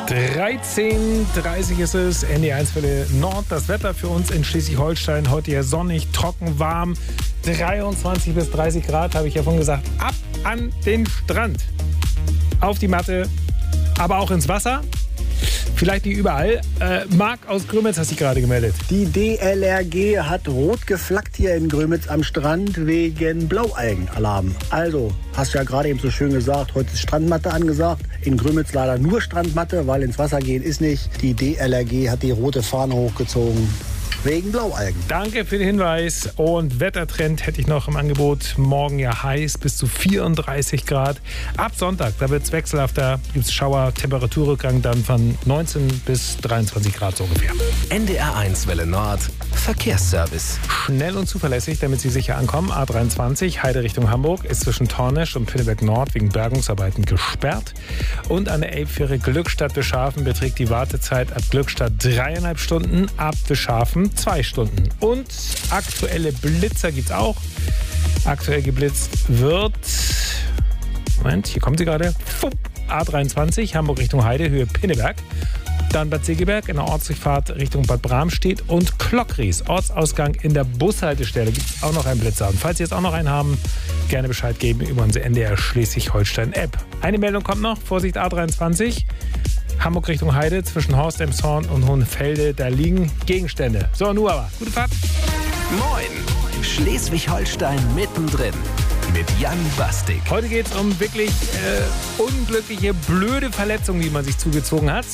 13:30 ist es, NDR1 Welle Nord. Das Wetter für uns in Schleswig-Holstein heute ja sonnig, trocken, warm. 23 bis 30 Grad, habe ich ja vorhin gesagt. Ab an den Strand. Auf die Matte, aber auch ins Wasser. Vielleicht nicht überall. Marc aus Grömitz hast dich gerade gemeldet. Die DLRG hat rot geflaggt hier in Grömitz am Strand wegen Blaualgenalarm. Also, hast du ja gerade eben so schön gesagt, heute ist Strandmatte angesagt. In Grömitz leider nur Strandmatte, weil ins Wasser gehen ist nicht. Die DLRG hat die rote Fahne hochgezogen. Wegen Blaualgen. Danke für den Hinweis. Und Wettertrend hätte ich noch im Angebot. Morgen ja heiß, bis zu 34 Grad. Ab Sonntag, da wird es wechselhafter. Gibt es Schauer, Temperaturrückgang dann von 19 bis 23 Grad so ungefähr. NDR1 Welle Nord. Verkehrsservice. Schnell und zuverlässig, damit Sie sicher ankommen. A23, Heide Richtung Hamburg, ist zwischen Tornisch und Pinneberg Nord wegen Bergungsarbeiten gesperrt. Und an der Elbfähre Glückstadt-Wischhafen beträgt die Wartezeit ab Glückstadt 3,5 Stunden, ab Wischhafen 2 Stunden. Und aktuelle Blitzer gibt's auch. Aktuell geblitzt wird, Moment, hier kommt sie gerade, A23, Hamburg Richtung Heide, Höhe Pinneberg. Dann Bad Segeberg in der Ortsdurchfahrt Richtung Bad Bramstedt und Klockries, Ortsausgang in der Bushaltestelle. Gibt es auch noch einen Blitzer. Und falls Sie jetzt auch noch einen haben, gerne Bescheid geben über unsere NDR Schleswig-Holstein-App. Eine Meldung kommt noch, Vorsicht A23, Hamburg Richtung Heide zwischen Horst Emshorn und Hohenfelde, da liegen Gegenstände. So, nun aber, gute Fahrt. Moin, Schleswig-Holstein mittendrin mit Jan Bastik. Heute geht es um wirklich unglückliche, blöde Verletzungen, die man sich zugezogen hat.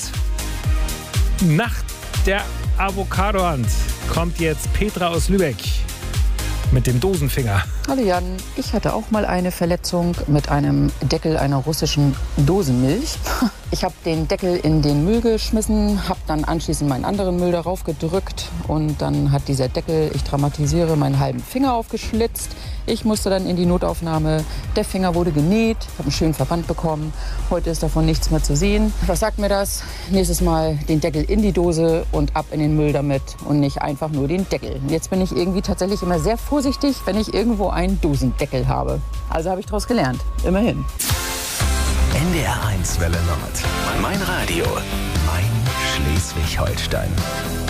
Nach der Avocadohand kommt jetzt Petra aus Lübeck mit dem Dosenfinger. Hallo Jan, ich hatte auch mal eine Verletzung mit einem Deckel einer russischen Dosenmilch. Ich habe den Deckel in den Müll geschmissen, habe dann anschließend meinen anderen Müll darauf gedrückt und dann hat dieser Deckel, ich dramatisiere, meinen halben Finger aufgeschlitzt. Ich musste dann in die Notaufnahme. Der Finger wurde genäht, habe einen schönen Verband bekommen. Heute ist davon nichts mehr zu sehen. Was sagt mir das? Nächstes Mal den Deckel in die Dose und ab in den Müll damit und nicht einfach nur den Deckel. Jetzt bin ich irgendwie tatsächlich immer sehr vorsichtig, wenn ich irgendwo einen Dosendeckel habe. Also habe ich daraus gelernt. Immerhin. NDR1 Welle Nord. Mein Radio. Mein Schleswig-Holstein.